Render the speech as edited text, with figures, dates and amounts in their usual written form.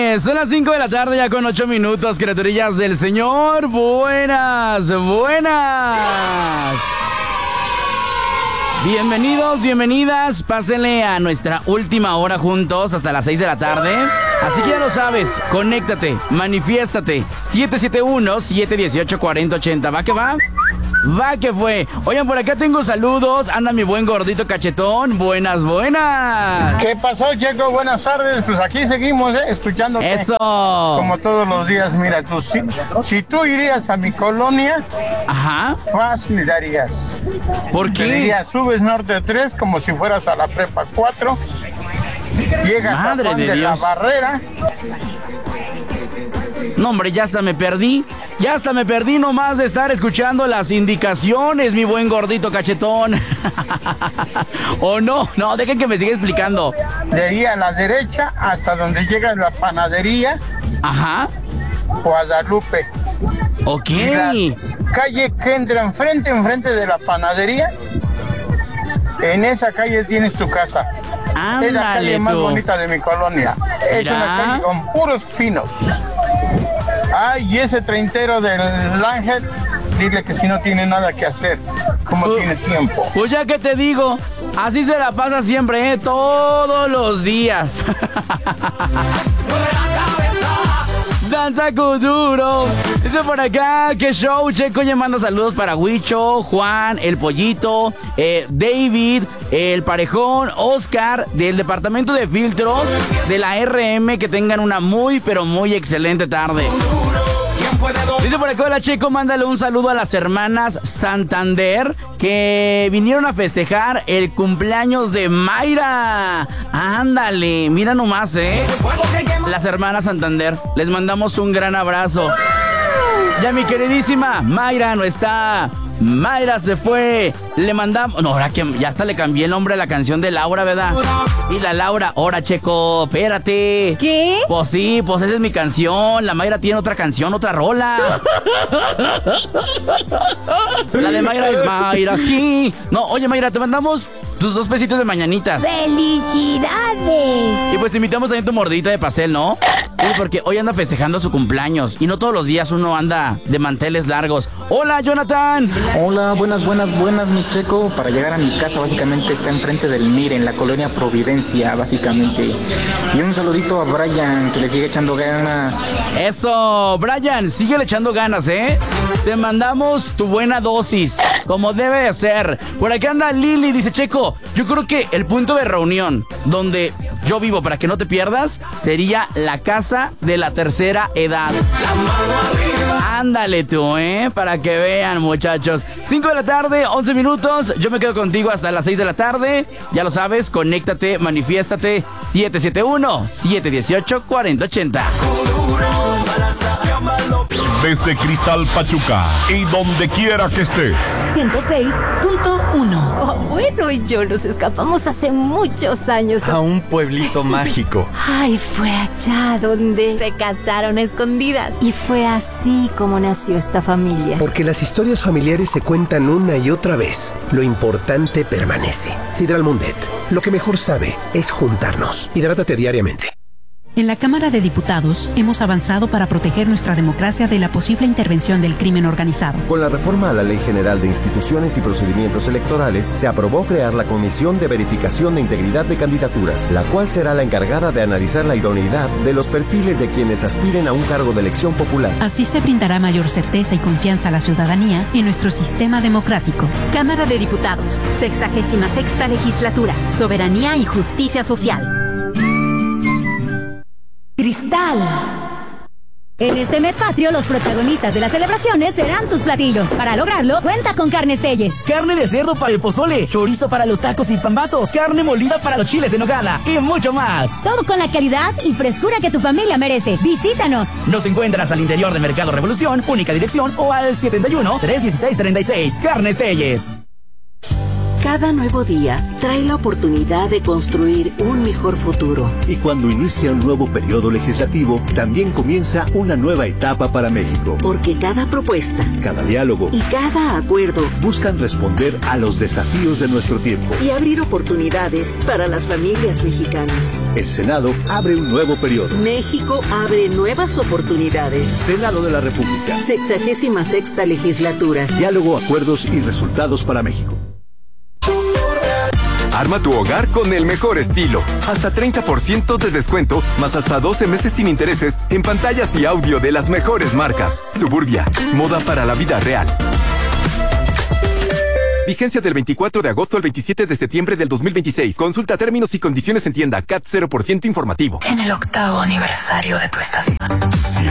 tardes, son las 5 de la tarde ya con 8 minutos, criaturillas del Señor. Buenas, buenas. Bienvenidos, bienvenidas, pásenle a nuestra última hora juntos hasta las 6 de la tarde. Así que ya lo sabes, conéctate, manifiéstate, 771-718-4080, ¿va que va? Va que fue. Oigan, por acá tengo saludos. Anda mi buen gordito cachetón. Buenas, buenas. ¿Qué pasó, Checo? Buenas tardes. Pues aquí seguimos, escuchando. Eso. Como todos los días, mira, tú, si tú irías a mi colonia, ajá, fácil darías. ¿Por qué? Te dirías, subes Norte 3 como si fueras a la Prepa 4. Llegas Madre a Juan de de la Dios. Barrera. No, hombre, ya hasta me perdí. Ya hasta me perdí nomás de estar escuchando las indicaciones, mi buen gordito cachetón. ¿O no? No, dejen que me siga explicando. De ahí a la derecha hasta donde llega la panadería. Ajá. Guadalupe. Ok. Y la calle que entra enfrente de la panadería. En esa calle tienes tu casa. Es la calle Ándale más tú. bonita de mi colonia. Es Mira. una calle con puros pinos. Ay, y ese treintero del Ángel, dile que si no tiene nada que hacer, como tiene tiempo. Pues ya que te digo, así se la pasa siempre, todos los días. Danza Kuduro. Dice por acá, qué show, Checo. Ya manda saludos para Huicho, Juan, el Pollito, David, el Parejón, Oscar, del departamento de filtros de la RM. Que tengan una muy, pero muy excelente tarde. Dice por acá, hola Checo, mándale un saludo a las hermanas Santander que vinieron a festejar el cumpleaños de Mayra. Ándale, mira nomás, las hermanas Santander, les mandamos un gran abrazo. Ya mi queridísima Mayra no está. Mayra se fue. Le mandamos... No, ahora que ya hasta le cambié el nombre a la canción de Laura, ¿verdad? Y la Laura... Ahora, Checo, espérate. ¿Qué? Pues sí, pues esa es mi canción. La Mayra tiene otra canción, otra rola. La de Mayra es Mayra aquí. No, oye, Mayra, te mandamos tus 2 pesitos de mañanitas. ¡Felicidades! Y pues te invitamos también tu mordidita de pastel, ¿no? Sí, porque hoy anda festejando su cumpleaños. Y no todos los días uno anda de manteles largos. ¡Hola, Jonathan! Hola, buenas, mi Checo. Para llegar a mi casa, básicamente está enfrente del MIR, en la colonia Providencia, básicamente. Y un saludito a Brian, que le sigue echando ganas. Eso, Brian, síguele echando ganas, Te mandamos tu buena dosis, como debe de ser. Por aquí anda Lili, dice Checo, yo creo que el punto de reunión donde yo vivo, para que no te pierdas, sería la casa de la tercera edad. Ándale tú, para que vean, muchachos. 5 de la tarde, 11 minutos. Yo me quedo contigo hasta las 6 de la tarde. Ya lo sabes, conéctate, manifiéstate. 771-718-4080. Desde Cristal Pachuca y donde quiera que estés. 106.1. Oh, bueno, y yo nos escapamos hace muchos años. A un pueblito mágico. Ay, fue allá donde se casaron a escondidas. Y fue así como nació esta familia. Porque las historias familiares se cuentan una y otra vez. Lo importante permanece. Sidral Mundet, lo que mejor sabe es juntarnos. Hidrátate diariamente. En la Cámara de Diputados hemos avanzado para proteger nuestra democracia de la posible intervención del crimen organizado. Con la reforma a la Ley General de Instituciones y Procedimientos Electorales, se aprobó crear la Comisión de Verificación de Integridad de Candidaturas, la cual será la encargada de analizar la idoneidad de los perfiles de quienes aspiren a un cargo de elección popular. Así se brindará mayor certeza y confianza a la ciudadanía en nuestro sistema democrático. Cámara de Diputados, 66ª Legislatura, Soberanía y Justicia Social. Cristal. En este mes patrio, los protagonistas de las celebraciones serán tus platillos. Para lograrlo, cuenta con Carnes Telles. Carne de cerdo para el pozole, chorizo para los tacos y pambazos, carne molida para los chiles en nogada y mucho más. Todo con la calidad y frescura que tu familia merece. Visítanos. Nos encuentras al interior de Mercado Revolución, única dirección, o al 71-316-36. Carnes Telles. Cada nuevo día trae la oportunidad de construir un mejor futuro. Y cuando inicia un nuevo periodo legislativo, también comienza una nueva etapa para México. Porque cada propuesta, cada diálogo y cada acuerdo buscan responder a los desafíos de nuestro tiempo y abrir oportunidades para las familias mexicanas. El Senado abre un nuevo periodo. México abre nuevas oportunidades. Senado de la República. 66ª legislatura. Diálogo, acuerdos y resultados para México. Arma tu hogar con el mejor estilo. Hasta 30% de descuento, más hasta 12 meses sin intereses en pantallas y audio de las mejores marcas. Suburbia, moda para la vida real. Vigencia del 24 de agosto al 27 de septiembre del 2026. Consulta términos y condiciones en tienda. CAT 0% informativo. En el 8º aniversario de tu estación.